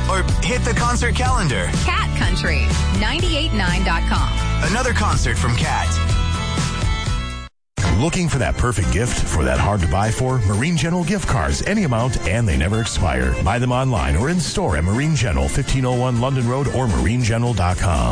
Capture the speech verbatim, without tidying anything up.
Or hit the concert calendar. Cat Country, nine eight nine dot com. Another concert from Cat. Looking for that perfect gift for that hard to buy for? Marine General gift cards, any amount, and they never expire. Buy them online or in store at Marine General, fifteen oh one London Road or marine general dot com.